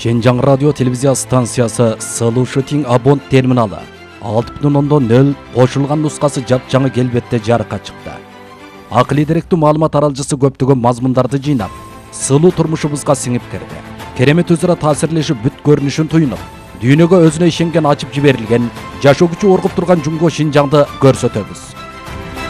Шенжаң радио телевизия станциясы Сылуу Шытиң Абон терминалы 6.0 кошулган нускасы жапжаңы келбетте жарыкка чыкты. Акылий деректүү маалымат аралжысы көптөгөн мазмундарды жыйнап, сылуу турмушубузга сиңип кирди. Керемет өзара таасирлешип бүт көрүнүшүн туюнуп, дүйнөгө өзүнө ишенген ачып жиберилген, жашоо күчү оргуп турган Жумго Шинжаңды көрсөтөбүз.